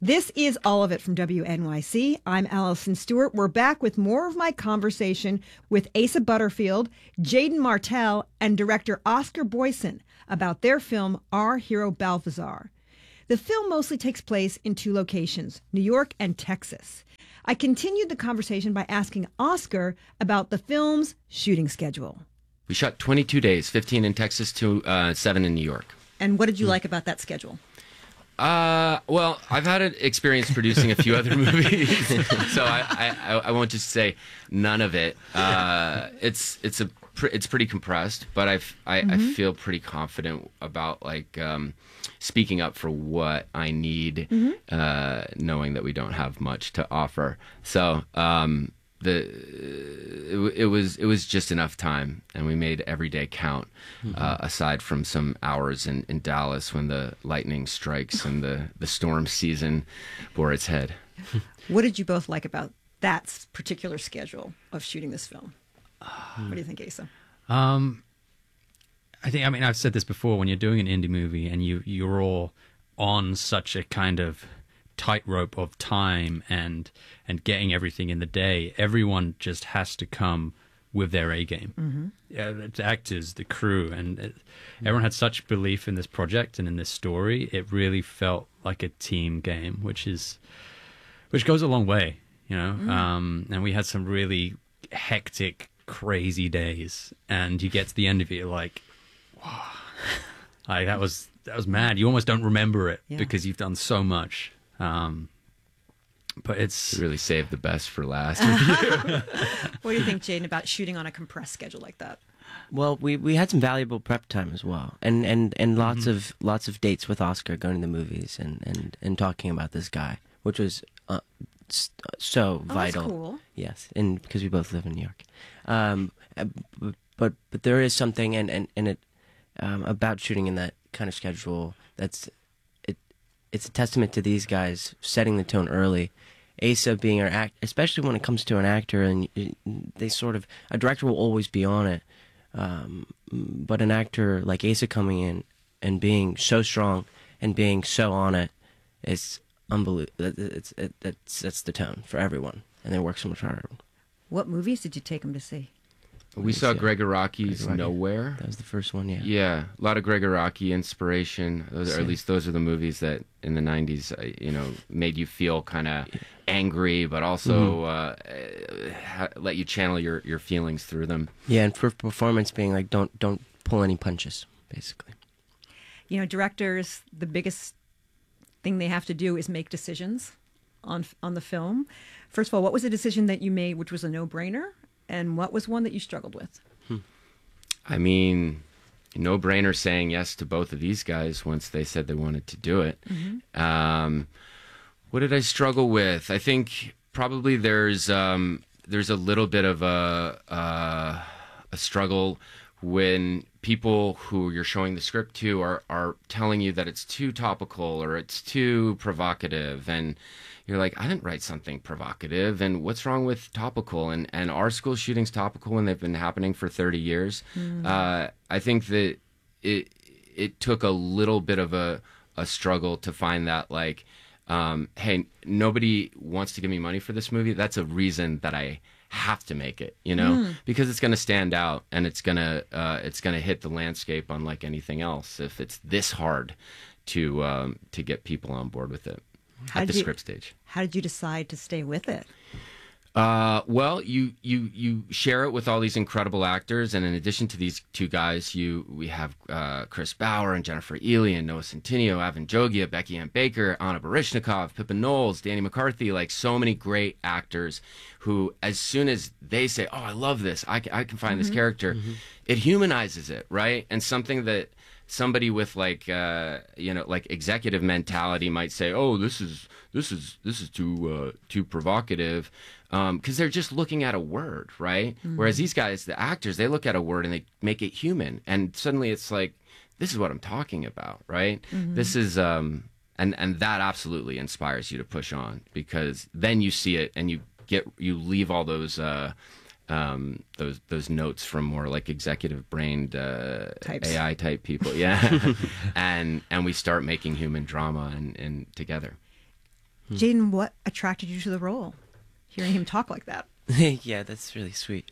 This is All of It from WNYC. I'm Allison Stewart. We're back with more of my conversation with Asa Butterfield, Jaden Martell, and director Oscar Boyson about their film, Our Hero Balthazar. The film mostly takes place in two locations, New York and Texas. I continued the conversation by asking Oscar about the film's shooting schedule. We shot 22 days, 15 in Texas to 7 in New York. And what did you like about that schedule? Well, I've had an experience producing a few other movies, so I won't just say none of it. It's pretty compressed, but I feel pretty confident about speaking up for what I need, knowing that we don't have much to offer. So it was just enough time, and we made every day count. Aside from some hours in Dallas when the lightning strikes and the storm season bore its head. What did you both like about that particular schedule of shooting this film? What do you think, Asa? I've said this before, when you're doing an indie movie and you're all on such a kind of tightrope of time and getting everything in the day, everyone just has to come with their A game. The actors, the crew, and everyone had such belief in this project and in this story. It really felt like a team game, which goes a long way, you know. And we had some really hectic, crazy days, and you get to the end of it, you're like, wow, that was mad. You almost don't remember it because you've done so much. But it's really saved the best for last. What do you think, Jaden, about shooting on a compressed schedule like that? Well, we had some valuable prep time as well, and lots of dates with Oscar, going to the movies and talking about this guy, which was so vital. That's cool. Yes, and because we both live in New York, but there is something and it about shooting in that kind of schedule it's a testament to these guys setting the tone early. Asa being our act, especially when it comes to an actor, and they a director will always be on it, but an actor like Asa coming in and being so strong and being so on it is unbelievable. That sets the tone for everyone, and it works so much harder. What movies did you take them to see? We saw Greg Araki's Nowhere. That was the first one, yeah. Yeah, a lot of Greg Araki inspiration. Or at least those are the movies that in the 90s, made you feel kind of angry, but also let you channel your feelings through them. Yeah, and for performance being like, don't pull any punches, basically. You know, directors, the biggest thing they have to do is make decisions on the film. First of all, what was a decision that you made which was a no-brainer? And what was one that you struggled with? I mean, no-brainer saying yes to both of these guys once they said they wanted to do it. What did I struggle with? I think probably there's a little bit of a struggle when people who you're showing the script to are telling you that it's too topical or it's too provocative, and you're like, I didn't write something provocative, and what's wrong with topical? And our school shootings topical, and they've been happening for 30 years. I think that it took a little bit of a struggle to find that, hey, nobody wants to give me money for this movie. That's a reason that I have to make it, because it's going to stand out, and it's going to hit the landscape unlike anything else if it's this hard to get people on board with it. At the script stage. How did you decide to stay with it? Well, you share it with all these incredible actors, and in addition to these two guys, we have Chris Bauer and Jennifer Ely and Noah Centineo, Avin Jogia, Becky Ann Baker, Anna Baryshnikov, Pippin Knowles, Danny McCarthy, so many great actors who, as soon as they say, oh, I love this, I can find this character, it humanizes it, right? And something that somebody with executive mentality might say, "Oh, this is too provocative," because they're just looking at a word, right? Whereas these guys, the actors, they look at a word and they make it human, and suddenly it's like, this is what I'm talking about, right? This is and that absolutely inspires you to push on, because then you see it and you leave all those notes from more executive brained AI type people, and we start making human drama and together. Jaden, what attracted you to the role? Hearing him talk like that. Yeah, that's really sweet.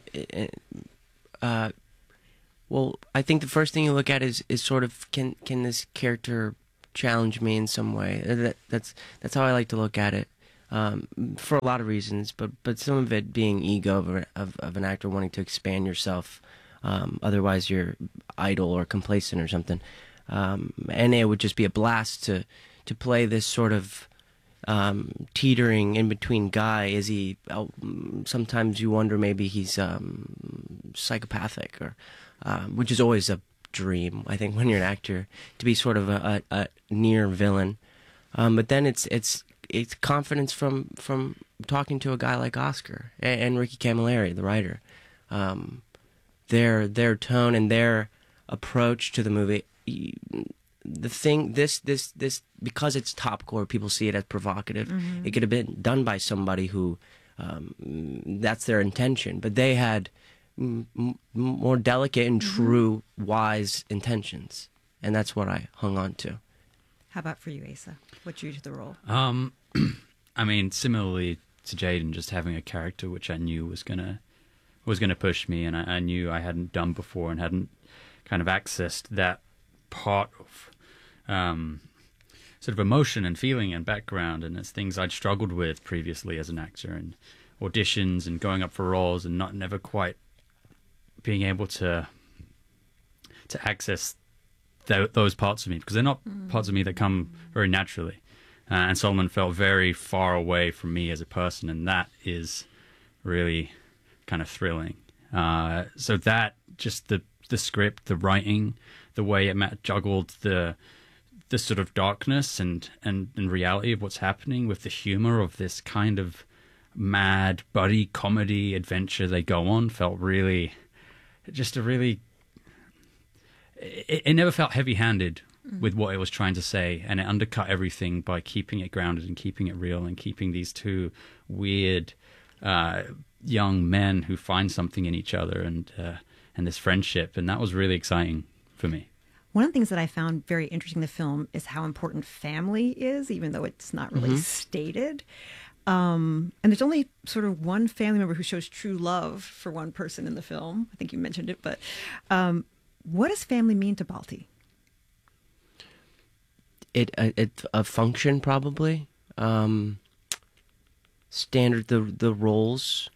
Well, I think the first thing you look at is sort of can this character challenge me in some way? That's how I like to look at it, for a lot of reasons. But some of it being ego of an actor wanting to expand yourself. Otherwise, you're idle or complacent or something. And it would just be a blast to play this sort of teetering in between guy. Is he? Sometimes you wonder maybe he's psychopathic, or which is always a dream, I think, when you're an actor, to be sort of a near villain. But then it's confidence from talking to a guy like Oscar and Ricky Camilleri, the writer. Their tone and their approach to the movie. The thing, this because it's topcore, people see it as provocative. Mm-hmm. It could have been done by somebody who that's their intention, but they had more delicate and true, wise intentions, and that's what I hung on to. How about for you, Asa? What drew you to the role? I mean, similarly to Jaden, just having a character which I knew was gonna push me, and I knew I hadn't done before and hadn't kind of accessed that part of sort of emotion and feeling and background, and it's things I'd struggled with previously as an actor, and auditions and going up for roles and never quite being able to access those parts of me, because they're not parts of me that come very naturally. And Solomon felt very far away from me as a person, and that is really kind of thrilling. So that, just the script, the writing, the way it juggled the sort of darkness and reality of what's happening with the humor of this kind of mad buddy comedy adventure they go on, felt really, just a really, it never felt heavy-handed with what it was trying to say, and it undercut everything by keeping it grounded and keeping it real and keeping these two weird young men who find something in each other and this friendship, and that was really exciting for me. One of the things that I found very interesting in the film is how important family is, even though it's not really stated. And there's only sort of one family member who shows true love for one person in the film. I think you mentioned it, but what does family mean to Balti? It's a function, probably. Standard, the roles,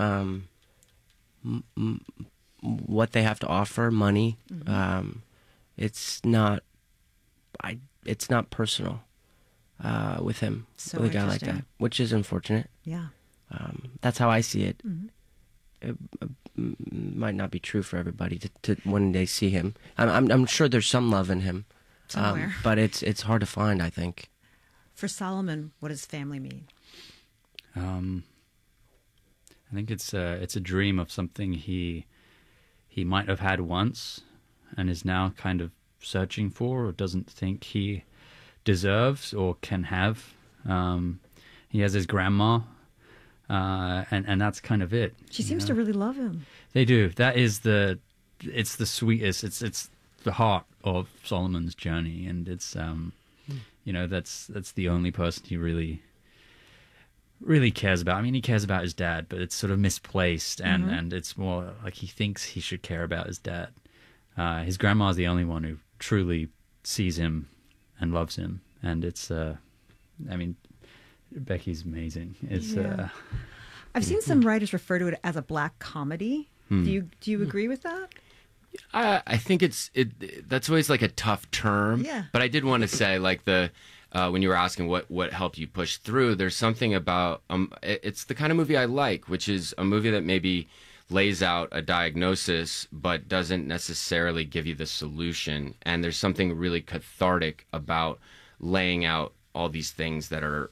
what they have to offer, money. It's not personal with him, so with a guy like that, which is unfortunate. Yeah. That's how I see it. It might not be true for everybody to when they see him. I'm sure there's some love in him, somewhere, but it's hard to find, I think. For Solomon, what does family mean? I think it's a dream of something he might have had once and is now kind of searching for, or doesn't think he deserves or can have. He has his grandma, and that's kind of it. She seems to really love him. They do. That is it's the sweetest. It's the heart of Solomon's journey, and it's that's the only person he really cares about. I mean, he cares about his dad, but it's sort of misplaced, and it's more like he thinks he should care about his dad. His grandma is the only one who truly sees him and loves him, and it's I mean, Becky's amazing. It's I've seen some writers refer to it as a black comedy. Do you agree with that? I think that's always like a tough term. Yeah. But I did want to say, like, when you were asking what helped you push through, there's something about it's the kind of movie I like, which is a movie that maybe lays out a diagnosis but doesn't necessarily give you the solution. And there's something really cathartic about laying out all these things that are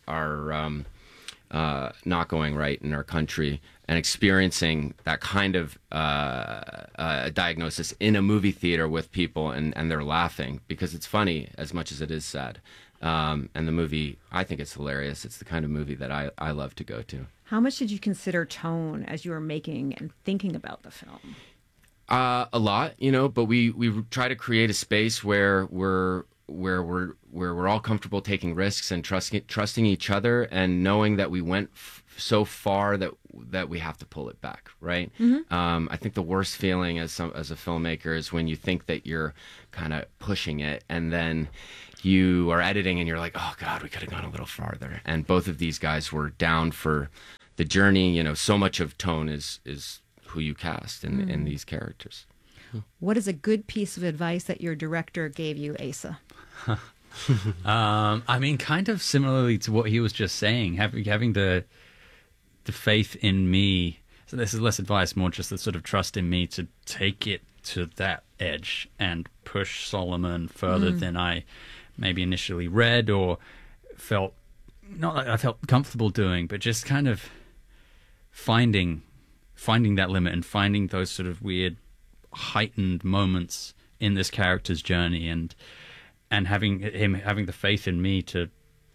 not going right in our country, and experiencing that kind of diagnosis in a movie theater with people, and they're laughing because it's funny as much as it is sad. And the movie, I think it's hilarious. It's the kind of movie that I love to go to. How much did you consider tone as you were making and thinking about the film? A lot, but we try to create a space where we're we're all comfortable taking risks and trusting each other, and knowing that we went so far that we have to pull it back, right? I think the worst feeling as a filmmaker is when you think that you're kind of pushing it, and then you are editing and you're like, oh God, we could have gone a little farther. And both of these guys were down for the journey. So much of tone is who you cast in these characters. What is a good piece of advice that your director gave you, Asa? I mean, kind of similarly to what he was just saying, having the faith in me. So this is less advice, more just the sort of trust in me to take it to that edge and push Solomon further than I maybe initially read or felt, not like I felt comfortable doing, but just kind of finding that limit and finding those sort of weird heightened moments in this character's journey, and having the faith in me to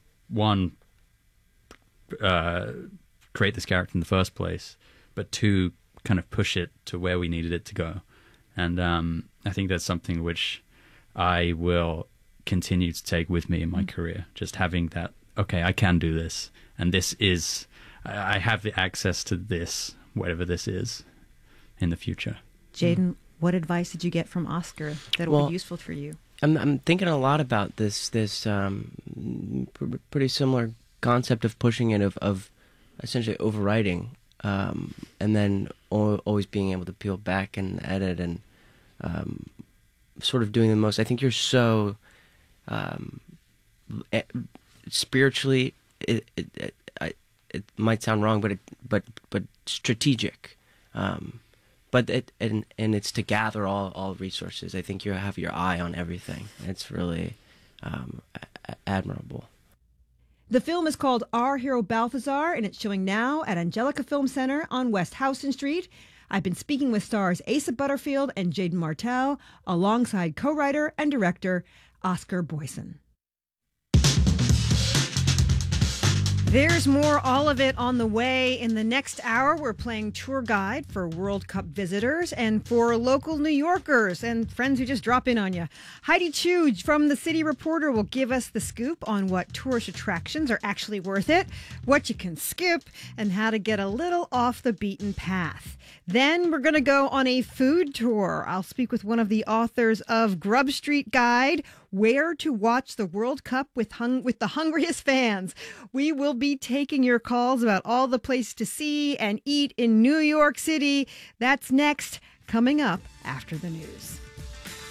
create this character in the first place, but two, kind of push it to where we needed it to go. And I think that's something which I will continue to take with me in my career, just having that, okay, I can do this, and I have the access to this, whatever this is, in the future. Jaden, what advice did you get from Oscar that will be useful for you? I'm thinking a lot about this pretty similar concept of pushing it, of essentially overwriting, and then always being able to peel back and edit, and sort of doing the most. I think you're so spiritually. It might sound wrong, but strategic. But it's to gather all resources. I think you have your eye on everything. It's really admirable. The film is called Our Hero Balthazar, and it's showing now at Angelica Film Center on West Houston Street. I've been speaking with stars Asa Butterfield and Jaden Martell, alongside co-writer and director Oscar Boyson. There's more All of It on the way. In the next hour, we're playing tour guide for World Cup visitors and for local New Yorkers and friends who just drop in on you. Heidi Chu from the City Reporter will give us the scoop on what tourist attractions are actually worth it, what you can skip, and how to get a little off the beaten path. Then we're going to go on a food tour. I'll speak with one of the authors of Grub Street Guide, Where to Watch the World Cup with the Hungriest Fans. We will be taking your calls about all the places to see and eat in New York City. That's next, coming up after the news.